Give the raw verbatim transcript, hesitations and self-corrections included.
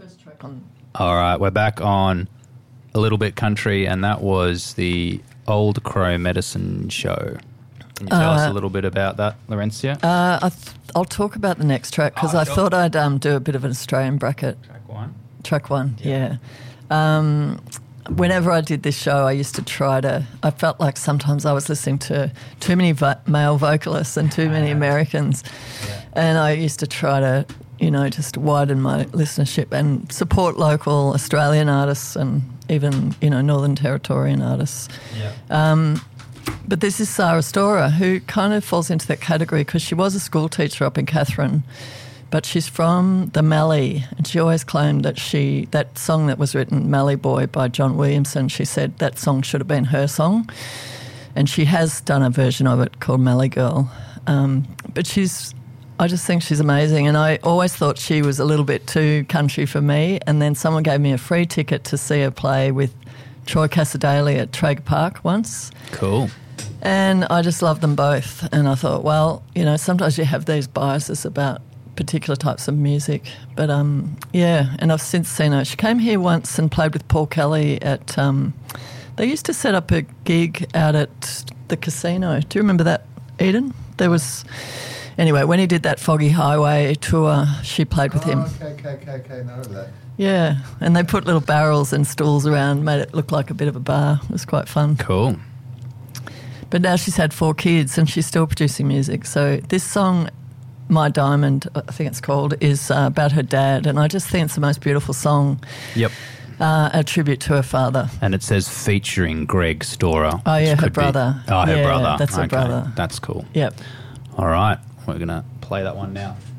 first track on. All right, we're back on A Little Bit Country, and that was the Old Crow Medicine Show. Can you tell uh, us a little bit about that, Laurencia? Uh, I th- I'll talk about the next track because oh, I sure. thought I'd um, do a bit of an Australian bracket. Track one? Track one, yeah. yeah. Um, whenever I did this show, I used to try to... I felt like sometimes I was listening to too many vo- male vocalists and too many Americans. Yeah. And I used to try to... you know, just widen my listenership and support local Australian artists and even, you know, Northern Territorian artists. Yeah. Um, but this is Sarah Storer, who kind of falls into that category because she was a school teacher up in Katherine, but she's from the Mallee, and she always claimed that she, that song that was written, Mallee Boy by John Williamson, she said that song should have been her song, and she has done a version of it called Mallee Girl. Um, but she's... I just think she's amazing, and I always thought she was a little bit too country for me, and then someone gave me a free ticket to see her play with Troy Cassar-Daley at Traeger Park once. Cool. And I just loved them both, and I thought, well, you know, sometimes you have these biases about particular types of music, but um, yeah, and I've since seen her. She came here once and played with Paul Kelly at, um, they used to set up a gig out at the casino. Do you remember that, Eden? There was... Anyway, when he did that Foggy Highway tour, she played with oh, him. okay, okay, okay, okay, know that. Yeah, and they put little barrels and stools around, made it look like a bit of a bar. It was quite fun. Cool. But now she's had four kids and she's still producing music. So this song, My Diamond, I think it's called, is uh, about her dad, and I just think it's the most beautiful song. Yep. Uh, a tribute to her father. And it says featuring Greg Storer. Oh, yeah, her brother. Be, oh, her yeah, brother. That's her okay. brother. That's cool. Yep. All right. We're going to play that one now.